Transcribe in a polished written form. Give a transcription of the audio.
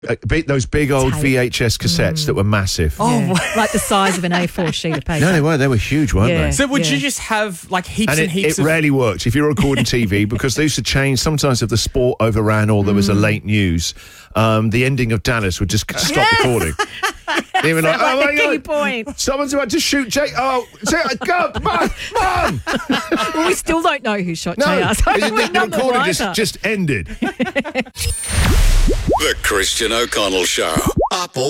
those big old Tape. VHS cassettes that were massive. Yeah. Like the size of an A4 sheet of paper. No, they weren't. They were huge, weren't Yeah. they? So would you just have like heaps And and heaps it of... rarely worked if you're recording TV because they used to change. Sometimes if the sport overran or there was a late news, the ending of Dallas would just stop recording. They were like, Like oh the my key God, point. someone's about to shoot Jake. Oh, go, Mum! Well, we still don't know who shot No, JR. So the we know the recording writer. just ended. The Christian O'Connell Show. Up all